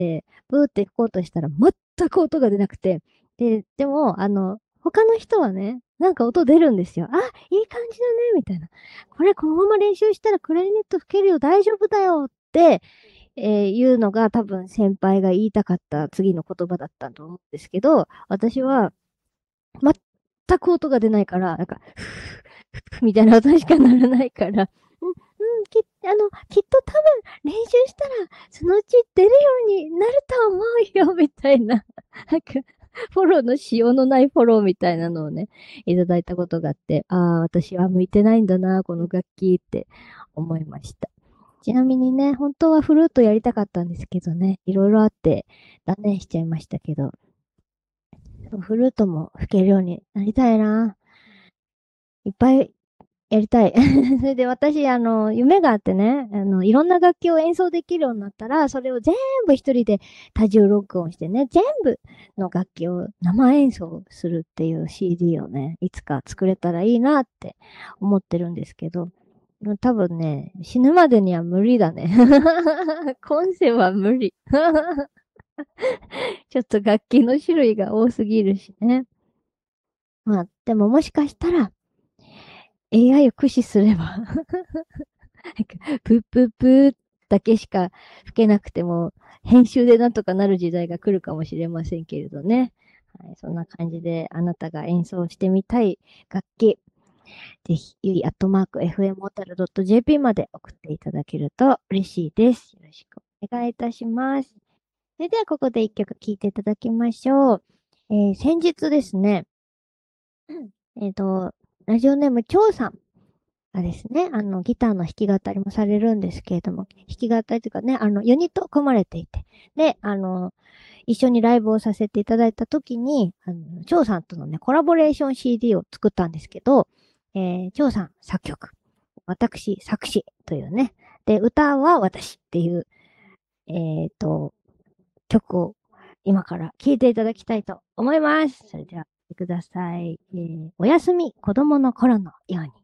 て、ブーって吹こうとしたら全く音が出なくて、でも、他の人はね、なんか音出るんですよ。あ、いい感じだね、みたいな。これこのまま練習したらクラリネット吹けるよ、大丈夫だよって、いうのが多分先輩が言いたかった次の言葉だったと思うんですけど、私は全く音が出ないから、なんか、みたいな音しかならないから、きっと多分練習したら、そのうち出るようになると思うよ、みたいな。なんか、フォローのしようのないフォローみたいなのをね、いただいたことがあって、ああ、私は向いてないんだな、この楽器って思いました。ちなみにね、本当はフルートやりたかったんですけどね、いろいろあって断念しちゃいましたけど、フルートも吹けるようになりたいな。いっぱいやりたい。それで私、夢があってね、いろんな楽器を演奏できるようになったら、それを全部一人で多重録音してね、全部の楽器を生演奏するっていう CD をね、いつか作れたらいいなって思ってるんですけど、多分ね、死ぬまでには無理だね。今世は無理。ちょっと楽器の種類が多すぎるしね。まあ、でももしかしたら AI を駆使すればプップップーだけしか吹けなくても、編集でなんとかなる時代が来るかもしれませんけれどね。はい、そんな感じで、あなたが演奏してみたい楽器、ぜひ、ゆいアットマーク fmmotal.jp まで送っていただけると嬉しいです。よろしくお願いいたします。それでは、ここで一曲聴いていただきましょう。先日ですね、えっと、ラジオネーム、張さんがですね、ギターの弾き語りもされるんですけれども、弾き語りというかね、ユニット組まれていて、で、一緒にライブをさせていただいたときに、張さんとのね、コラボレーション CD を作ったんですけど、張さん作曲、私作詞というね、で、歌は私っていう、えっと、曲を今から聴いていただきたいと思います。それでは、聴いてください。おやすみ子供の頃のように。